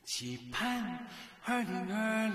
期盼2020。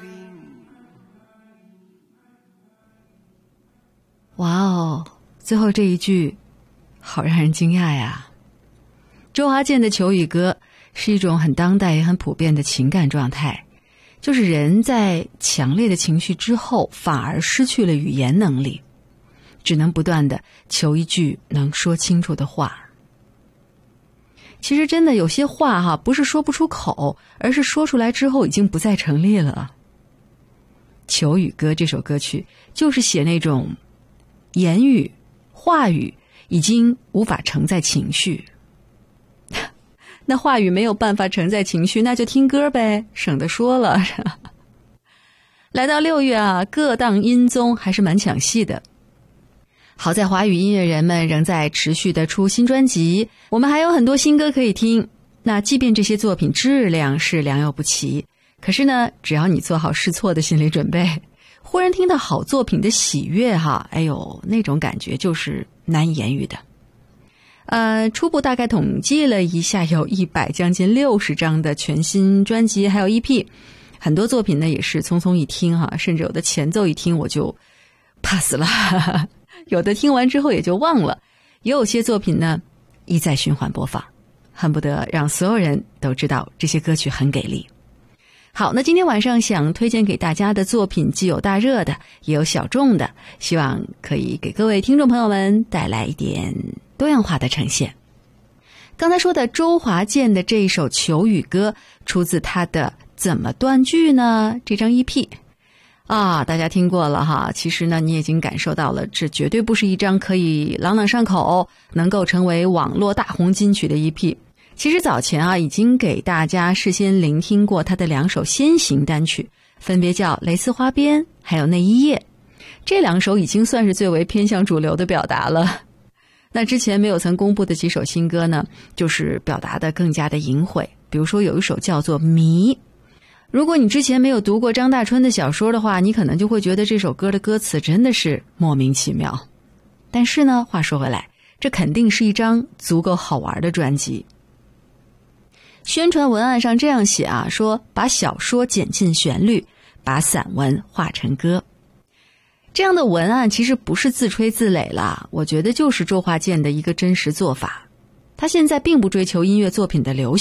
哇哦，最后这一句好让人惊讶呀！周华健的求雨歌是一种很当代也很普遍的情感状态，就是人在强烈的情绪之后反而失去了语言能力，只能不断地求一句能说清楚的话。其实真的有些话不是说不出口，而是说出来之后已经不再成立了。求雨歌这首歌曲就是写那种言语话语已经无法承载情绪，那话语没有办法承载情绪，那就听歌呗，省得说了。来到6月各档音综还是蛮抢戏的。好在华语音乐人们仍在持续的出新专辑，我们还有很多新歌可以听。那即便这些作品质量是良莠不齐，可是呢，只要你做好试错的心理准备，忽然听到好作品的喜悦哎呦，那种感觉就是难以言喻的。初步大概统计了一下，有100将近60张的全新专辑还有 EP， 很多作品呢也是匆匆一听甚至有的前奏一听我就 pass 了，有的听完之后也就忘了，也有些作品呢一再循环播放，恨不得让所有人都知道这些歌曲很给力。好，那今天晚上想推荐给大家的作品既有大热的也有小众的，希望可以给各位听众朋友们带来一点多样化的呈现。刚才说的周华健的这一首求雨歌出自他的怎么断句呢这张 EP大家听过了其实呢你已经感受到了，这绝对不是一张可以朗朗上口能够成为网络大红金曲的 EP。其实早前已经给大家事先聆听过他的2首先行单曲，分别叫蕾丝花边还有那一夜，这2首已经算是最为偏向主流的表达了。那之前没有曾公布的几首新歌呢，就是表达的更加的隐晦，比如说有一首叫做迷。如果你之前没有读过张大春的小说的话，你可能就会觉得这首歌的歌词真的是莫名其妙。但是呢，话说回来，这肯定是一张足够好玩的专辑。宣传文案上这样写说把小说剪进旋律，把散文化成歌。这样的文案其实不是自吹自擂啦，我觉得就是周华健的一个真实做法。他现在并不追求音乐作品的流